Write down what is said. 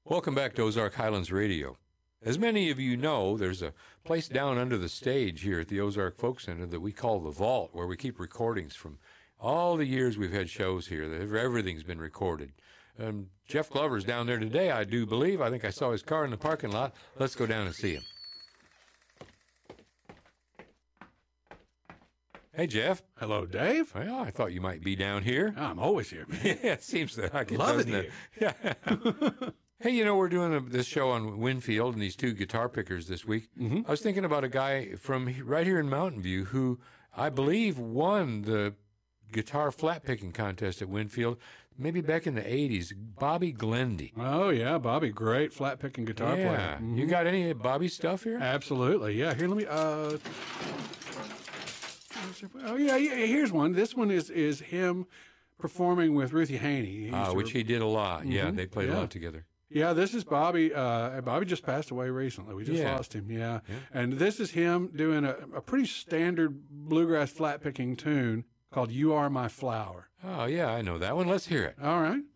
Welcome back to Ozark Highlands Radio. As many of you know, there's a place down under the stage here at the Ozark Folk Center that we call the Vault, where we keep recordings from all the years we've had shows here. Everything's been recorded. Jeff Glover's down there today, I do believe. I think I saw his car in the parking lot. Let's go down and see him. Hey, Jeff. Hello, Dave. Well, I thought you might be down here. I'm always here, man. Yeah, it seems that I can. Love it here. Yeah. Hey, you know, we're doing this show on Winfield and these two guitar pickers this week. Mm-hmm. I was thinking about a guy from right here in Mountain View who I believe won the guitar flat picking contest at Winfield maybe back in the 80s, Bobby Glendy. Oh, yeah, Bobby, great flat picking guitar player. Mm-hmm. You got any of Bobby's stuff here? Absolutely, yeah. Here, let me, oh, yeah, here's one. This one is him performing with Ruthie Haney. Which he did a lot. Mm-hmm. Yeah, they played a lot together. Yeah, this is Bobby. Bobby just passed away recently. We just lost him, yeah. And this is him doing a pretty standard bluegrass flat picking tune called You Are My Flower. Oh, yeah, I know that one. Let's hear it. All right.